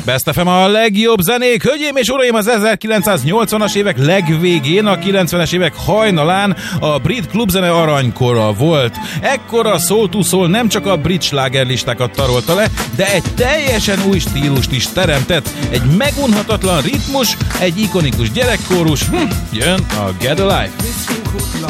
Best FM a legjobb zenék. Hölgyeim és uraim, az 1980-as évek legvégén, a 90-es évek hajnalán a brit klubzene aranykora volt. Ekkora Soul to Soul nem csak a brit slágerlistákat tarolta le, de egy teljesen új stílust is teremtett. Egy megunhatatlan ritmus, egy ikonikus gyerekkórus. Jön a Get Alive.